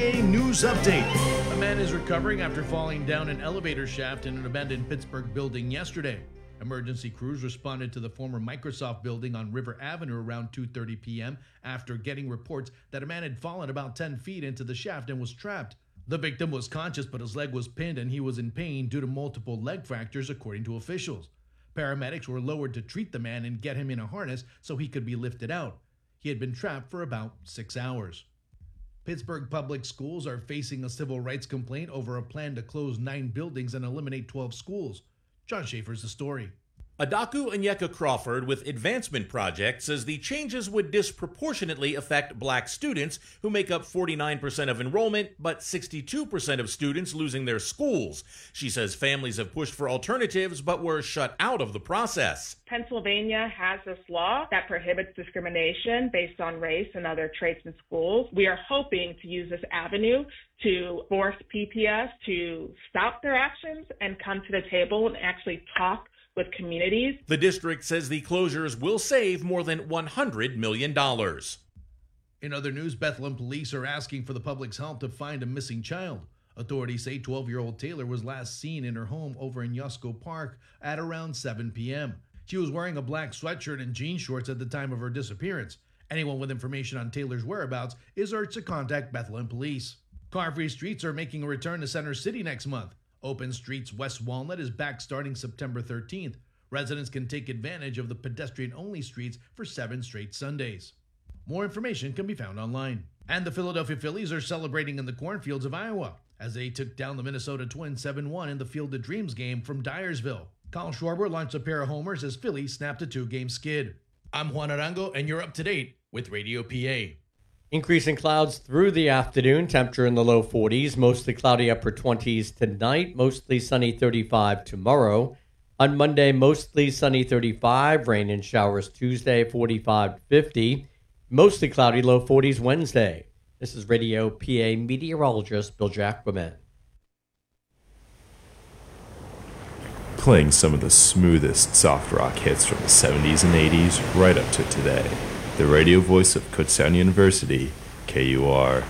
PA News Update. A man is recovering after falling down an elevator shaft in an abandoned Pittsburgh building yesterday. Emergency crews responded to the former Microsoft building on River Avenue around 2:30 p.m. after getting reports that a man had fallen about 10 feet into the shaft and was trapped. The victim was conscious, but his leg was pinned and he was in pain due to multiple leg fractures, according to officials. Paramedics were lowered to treat the man and get him in a harness so he could be lifted out. He had been trapped for about 6 hours. Pittsburgh public schools are facing a civil rights complaint over a plan to close 9 buildings and eliminate 12 schools. John Schaefer's the story. Adaku Onyeka Crawford with Advancement Project says the changes would disproportionately affect black students who make up 49% of enrollment, but 62% of students losing their schools. She says families have pushed for alternatives but were shut out of the process. Pennsylvania has this law that prohibits discrimination based on race in other trades and schools. We are hoping to use this avenue to force PPS to stop their actions and come to the table and actually talk with communities. The district says the closures will save more than $100 million. In other news, Bethlehem police are asking for the public's help to find a missing child. Authorities say 12-year-old Taylor was last seen in her home over in Yosco Park at around 7 p.m. She was wearing a black sweatshirt and jean shorts at the time of her disappearance. Anyone with information on Taylor's whereabouts is urged to contact Bethlehem police. Car-free streets are making a return to Center City next month. Open Streets West Walnut is back starting September 13th. Residents can take advantage of the pedestrian-only streets for 7 straight Sundays. More information can be found online. And the Philadelphia Phillies are celebrating in the cornfields of Iowa as they took down the Minnesota Twins 7-1 in the Field of Dreams game from Dyersville. Kyle Schwarber launched a pair of homers as Philly snapped a 2-game skid. I'm Juan Arango, and you're up to date with Radio PA. Increasing clouds through the afternoon, temperature in the low 40s, mostly cloudy upper 20s tonight, mostly sunny 35 tomorrow. On Monday, mostly sunny 35, rain and showers Tuesday 45 to 50, mostly cloudy low 40s Wednesday. This is Radio PA meteorologist Bill Jackman. Playing some of the smoothest soft rock hits from the 70s and 80s right up to today. The radio voice of Kutztown University, KUR.